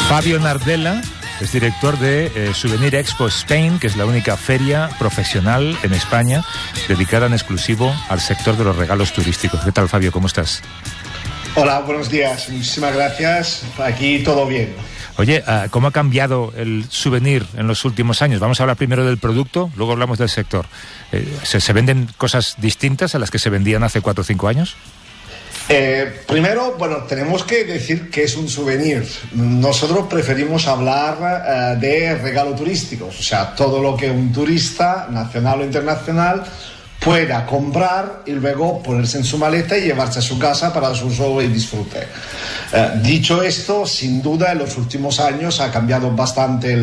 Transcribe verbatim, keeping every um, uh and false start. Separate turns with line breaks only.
Fabio Nardella es director de eh, Souvenir Expo Spain, que es la única feria profesional en España dedicada en exclusivo al sector de los regalos turísticos. ¿Qué tal, Fabio? ¿Cómo estás?
Hola, buenos días. Muchísimas gracias. Aquí todo bien.
Oye, ¿cómo ha cambiado el souvenir en los últimos años? Vamos a hablar primero del producto, luego hablamos del sector. ¿Se, se venden cosas distintas a las que se vendían hace cuatro o cinco años?
Eh, primero, bueno, tenemos que decir que es un souvenir. Nosotros preferimos hablar uh, de regalo turísticos, o sea, todo lo que un turista, nacional o internacional, pueda comprar y luego ponerse en su maleta y llevarse a su casa para su uso y disfrute. Uh, dicho esto, sin duda, en los últimos años ha cambiado bastante el